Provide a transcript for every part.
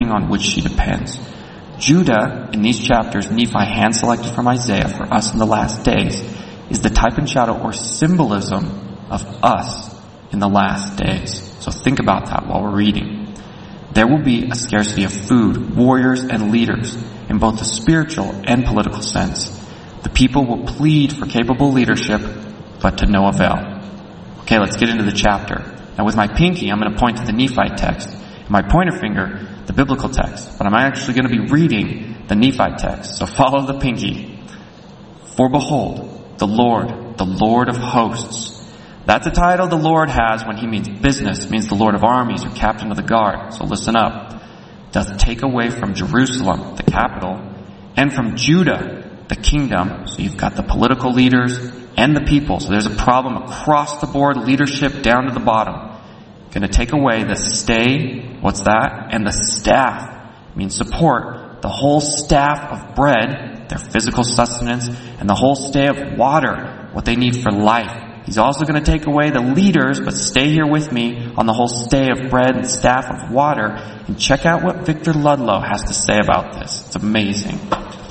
everything on which she depends. Judah, in these chapters Nephi hand-selected from Isaiah for us in the last days, is the type and shadow or symbolism of us in the last days. So think about that while we're reading. There will be a scarcity of food, warriors, and leaders in both the spiritual and political sense. The people will plead for capable leadership, but to no avail. Okay, let's get into the chapter. Now with my pinky, I'm going to point to the Nephi text. And my pointer finger, the biblical text. But I'm actually going to be reading the Nephi text. So follow the pinky. For behold, the Lord of hosts. That's a title the Lord has when he means business, means the Lord of armies or captain of the guard. So listen up. Doth take away from Jerusalem, the capital, and from Judah, the kingdom. So you've got the political leaders and the people. So there's a problem across the board, leadership down to the bottom. Going to take away the stay, what's that? And the staff, means support, the whole staff of bread, their physical sustenance, and the whole stay of water, what they need for life. He's also going to take away the leaders, but stay here with me on the whole stay of bread and staff of water, and check out what Victor Ludlow has to say about this. It's amazing.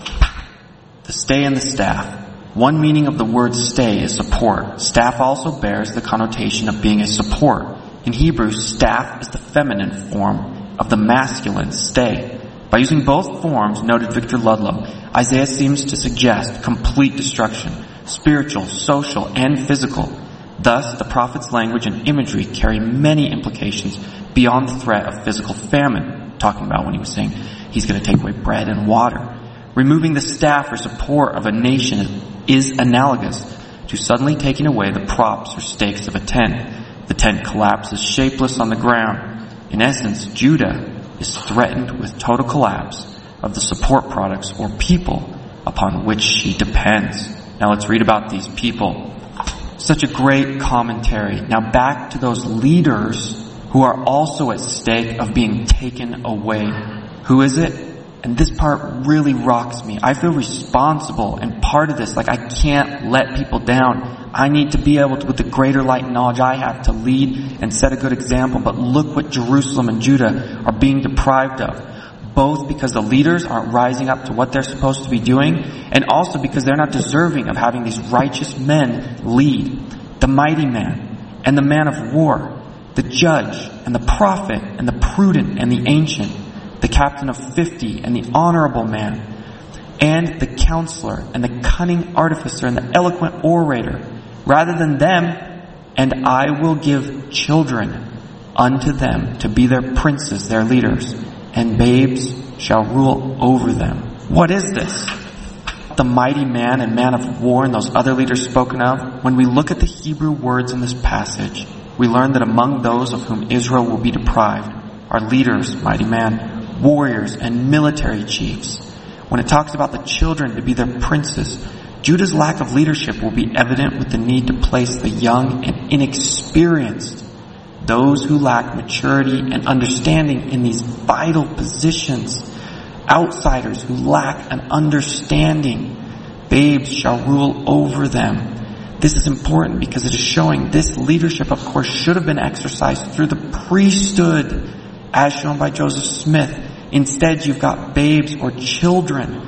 The stay and the staff. One meaning of the word stay is support. Staff also bears the connotation of being a support. In Hebrew, staff is the feminine form of the masculine stay. By using both forms, noted Victor Ludlow, Isaiah seems to suggest complete destruction, spiritual, social, and physical. Thus, the prophet's language and imagery carry many implications beyond the threat of physical famine, talking about when he was saying he's going to take away bread and water. Removing the staff or support of a nation is analogous to suddenly taking away the props or stakes of a tent. The tent collapses shapeless on the ground. In essence, Judah is threatened with total collapse of the support products or people upon which she depends. Now let's read about these people. Such a great commentary. Now back to those leaders who are also at stake of being taken away. Who is it? And this part really rocks me. I feel responsible and part of this. Like I can't let people down. I need to be able to, with the greater light and knowledge I have, to lead and set a good example. But look what Jerusalem and Judah are being deprived of. Both because the leaders aren't rising up to what they're supposed to be doing, and also because they're not deserving of having these righteous men lead. The mighty man and the man of war, the judge and the prophet and the prudent and the ancient, the captain of 50 and the honorable man, and the counselor and the cunning artificer and the eloquent orator, rather than them, and I will give children unto them to be their princes, their leaders, and babes shall rule over them. What is this? The mighty man and man of war and those other leaders spoken of. When we look at the Hebrew words in this passage, we learn that among those of whom Israel will be deprived are leaders, mighty man, warriors, and military chiefs. When it talks about the children to be their princes, Judah's lack of leadership will be evident with the need to place the young and inexperienced, those who lack maturity and understanding in these vital positions, outsiders who lack an understanding. Babes shall rule over them. This is important because it is showing this leadership, of course, should have been exercised through the priesthood, as shown by Joseph Smith. Instead, you've got babes or children,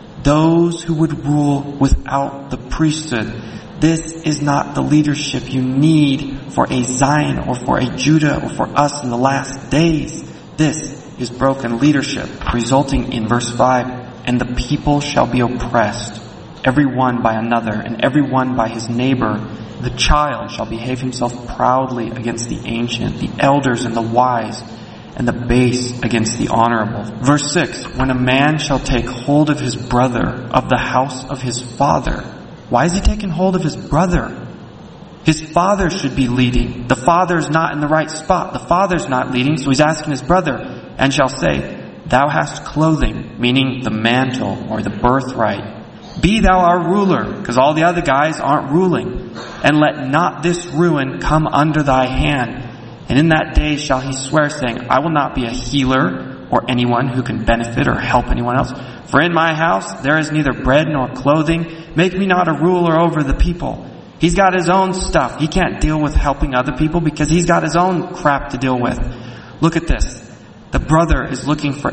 those who would rule without the priesthood. This is not the leadership you need for a Zion or for a Judah or for us in the last days. This is broken leadership, resulting in verse 5, and the people shall be oppressed, every one by another, and every one by his neighbor. The child shall behave himself proudly against the ancient, the elders and the wise, and the base against the honorable. Verse 6, when a man shall take hold of his brother, of the house of his father. Why is he taking hold of his brother? His father should be leading. The father's not in the right spot. The father's not leading, so he's asking his brother, and shall say, thou hast clothing, meaning the mantle or the birthright. Be thou our ruler, because all the other guys aren't ruling. And let not this ruin come under thy hand. And in that day shall he swear, saying, I will not be a healer or anyone who can benefit or help anyone else. For in my house there is neither bread nor clothing. Make me not a ruler over the people. He's got his own stuff. He can't deal with helping other people because he's got his own crap to deal with. Look at this. The brother is looking for